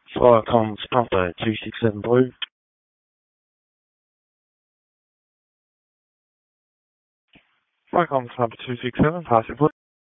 Flycom's Papa 267 Blue. Flycom's Papa 267, pass it, please.